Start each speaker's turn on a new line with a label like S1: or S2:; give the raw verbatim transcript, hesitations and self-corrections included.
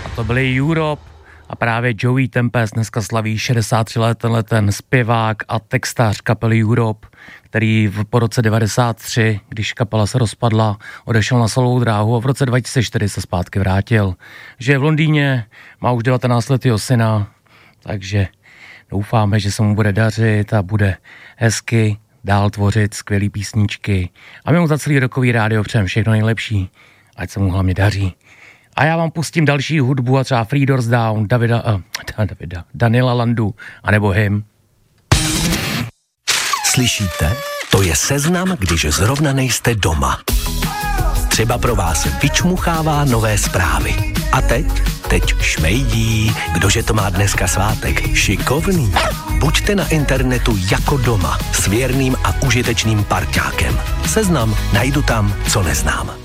S1: To byly Europe a právě Joey Tempest dneska slaví šedesát tři let, tenhle ten zpěvák a textař kapely Europe, který v, po roce devadesát tři, když kapela se rozpadla, odešel na solovou dráhu a v roce dva tisíce čtyři se zpátky vrátil. Žije v Londýně, má už devatenáctiletého syna, takže doufáme, že se mu bude dařit a bude hezky dál tvořit skvělý písničky. A my mu za celý rokový rádio přejeme všechno nejlepší, ať se mu hlavně daří. A já vám pustím další hudbu a třeba Three Doors Down, Davida, uh, Davida, Daniela Landu, anebo Him.
S2: Slyšíte? To je seznam, když zrovna nejste doma. Třeba pro vás vyčmuchává nové zprávy. A teď? Teď šmejdí. Kdože to má dneska svátek? Šikovný. Buďte na internetu jako doma s věrným a užitečným parťákem. Seznam najdu tam, co neznám.